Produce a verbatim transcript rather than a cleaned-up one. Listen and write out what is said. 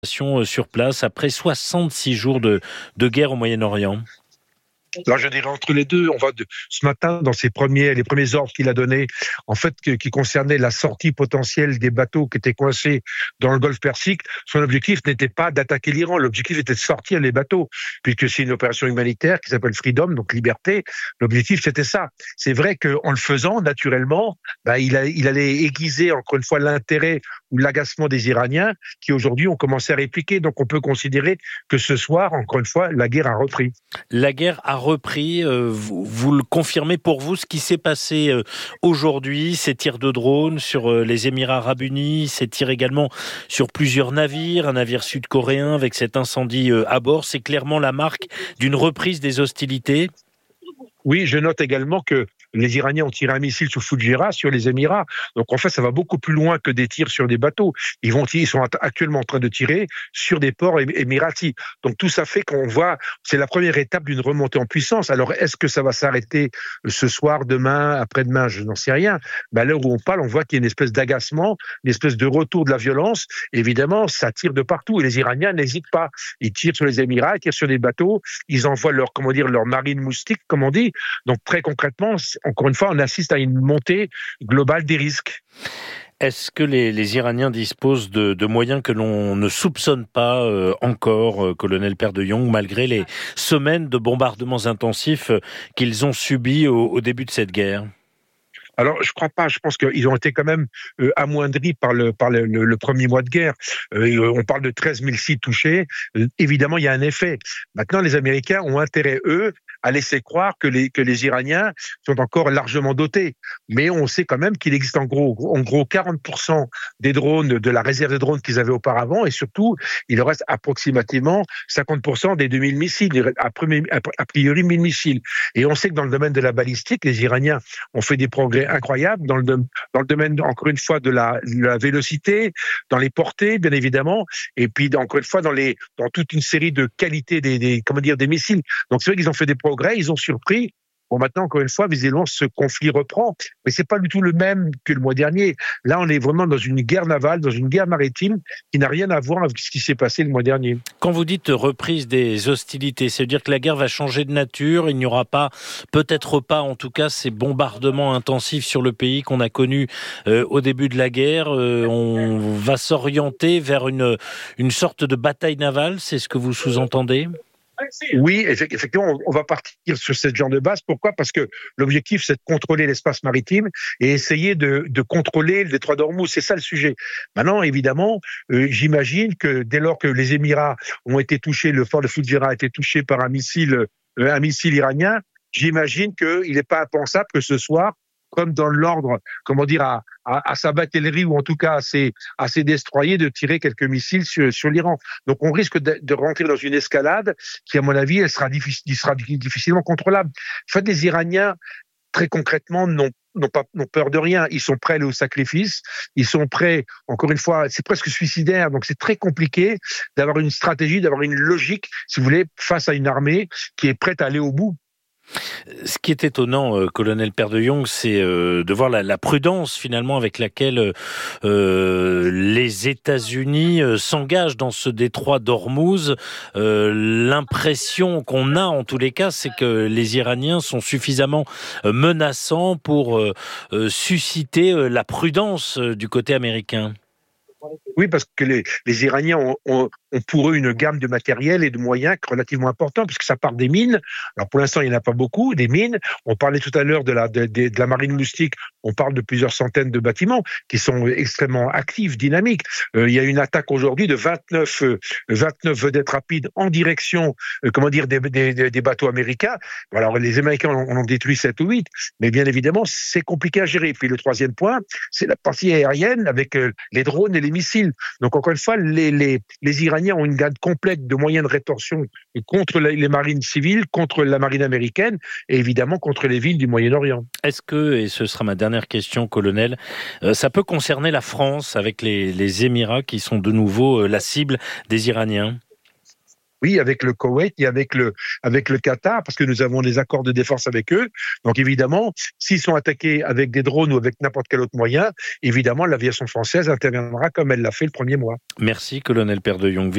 Sur place après soixante-six jours de, de guerre au Moyen-Orient. Alors je dirais entre les deux, on va de, ce matin dans ses premiers, les premiers ordres qu'il a donnés, en fait, que, qui concernaient la sortie potentielle des bateaux qui étaient coincés dans le Golfe Persique. Son objectif n'était pas d'attaquer l'Iran, l'objectif était de sortir les bateaux, puisque c'est une opération humanitaire qui s'appelle Freedom, donc liberté. L'objectif c'était ça. C'est vrai qu'en le faisant, naturellement, bah, il, a, il allait aiguiser encore une fois l'intérêt ou l'agacement des Iraniens, qui aujourd'hui ont commencé à répliquer. Donc on peut considérer que ce soir, encore une fois, la guerre a repris. La guerre a repris, euh, vous, vous le confirmez pour vous, ce qui s'est passé euh, aujourd'hui, ces tirs de drones sur euh, les Émirats Arabes Unis, ces tirs également sur plusieurs navires, un navire sud-coréen avec cet incendie euh, à bord, c'est clairement la marque d'une reprise des hostilités. Oui, je note également que les Iraniens ont tiré un missile sur Fujairah, sur les Émirats. Donc en fait, ça va beaucoup plus loin que des tirs sur des bateaux. Ils vont, ils sont actuellement en train de tirer sur des ports émiratis. Donc tout ça fait qu'on voit, c'est la première étape d'une remontée en puissance. Alors est-ce que ça va s'arrêter ce soir, demain, après-demain? Je n'en sais rien. Mais à l'heure où on parle, on voit qu'il y a une espèce d'agacement, une espèce de retour de la violence. Évidemment, ça tire de partout et les Iraniens n'hésitent pas. Ils tirent sur les Émirats, ils tirent sur des bateaux, ils envoient leur, comment dire, leur marine moustique, comme on dit. Donc très concrètement, encore une fois, on assiste à une montée globale des risques. Est-ce que les, les Iraniens disposent de, de moyens que l'on ne soupçonne pas euh, encore, euh, colonel Père de Jong, malgré les semaines de bombardements intensifs euh, qu'ils ont subis au, au début de cette guerre ? Alors, je crois pas. Je pense qu'ils ont été quand même euh, amoindris par le par le, le, le premier mois de guerre. Euh, on parle de treize mille sites touchés. Euh, évidemment, il y a un effet. Maintenant, les Américains ont intérêt, eux, à laisser croire que les que les Iraniens sont encore largement dotés. Mais on sait quand même qu'il existe en gros en gros quarante pour cent des drones de la réserve de drones qu'ils avaient auparavant, et surtout, il leur reste approximativement cinquante pour cent des deux mille missiles, a priori mille missiles. Et on sait que dans le domaine de la balistique, les Iraniens ont fait des progrès incroyable dans le, dans le domaine, encore une fois, de la, de la vélocité, dans les portées, bien évidemment, et puis, encore une fois, dans, les, dans toute une série de qualités des, des, comment dire, des missiles. Donc, c'est vrai qu'ils ont fait des progrès, ils ont surpris. Bon, maintenant, encore une fois, visiblement, ce conflit reprend, mais c'est pas du tout le même que le mois dernier. Là, on est vraiment dans une guerre navale, dans une guerre maritime qui n'a rien à voir avec ce qui s'est passé le mois dernier. Quand vous dites reprise des hostilités, c'est-à-dire que la guerre va changer de nature, il n'y aura pas, peut-être pas, en tout cas, ces bombardements intensifs sur le pays qu'on a connus euh, au début de la guerre. Euh, on va s'orienter vers une, une sorte de bataille navale, c'est ce que vous sous-entendez ? Oui, effectivement, on va partir sur ce genre de base. Pourquoi ? Parce que l'objectif, c'est de contrôler l'espace maritime et essayer de, de contrôler le détroit d'Ormuz. C'est ça le sujet. Maintenant, évidemment, euh, j'imagine que dès lors que les Émirats ont été touchés, le fort de Fujairah a été touché par un missile, euh, un missile iranien, j'imagine qu'il n'est pas impensable que ce soir, comme dans l'ordre, comment dire, à, à, à sa batellerie ou en tout cas à ses, à ses destroyers de tirer quelques missiles sur, sur l'Iran. Donc on risque de, de rentrer dans une escalade qui, à mon avis, elle sera, difficile, sera difficilement contrôlable. En fait, les Iraniens, très concrètement, n'ont n'ont pas n'ont peur de rien. Ils sont prêts au sacrifice. Ils sont prêts, encore une fois, c'est presque suicidaire. Donc c'est très compliqué d'avoir une stratégie, d'avoir une logique, si vous voulez, face à une armée qui est prête à aller au bout. Ce qui est étonnant, euh, colonel Père de Jong, c'est euh, de voir la, la prudence finalement avec laquelle euh, les États-Unis euh, s'engagent dans ce détroit d'Ormuz. Euh, l'impression qu'on a en tous les cas, c'est que les Iraniens sont suffisamment euh, menaçants pour euh, euh, susciter euh, la prudence euh, du côté américain. Oui, parce que les, les Iraniens ont, ont, ont pour eux une gamme de matériel et de moyens relativement importants, puisque ça part des mines. Alors pour l'instant, il n'y en a pas beaucoup, des mines. On parlait tout à l'heure de la, de, de, de la marine moustique. On parle de plusieurs centaines de bâtiments qui sont extrêmement actifs, dynamiques. Euh, il y a une attaque aujourd'hui de vingt-neuf, euh, vingt-neuf vedettes rapides en direction, euh, comment dire, des, des, des bateaux américains. Alors les Américains en ont détruit sept ou huit, mais bien évidemment, c'est compliqué à gérer. Puis le troisième point, c'est la partie aérienne avec euh, les drones et les missiles. Donc encore une fois, les, les, les Iraniens ont une gamme complète de moyens de rétorsion contre les marines civiles, contre la marine américaine et évidemment contre les villes du Moyen-Orient. Est-ce que, et ce sera ma dernière question, colonel, euh, ça peut concerner la France avec les, les Émirats qui sont de nouveau euh, la cible des Iraniens ? Oui, avec le Koweït et avec le, avec le Qatar, parce que nous avons des accords de défense avec eux. Donc évidemment, s'ils sont attaqués avec des drones ou avec n'importe quel autre moyen, évidemment, l'aviation française interviendra comme elle l'a fait le premier mois. Merci, colonel Père de Jong.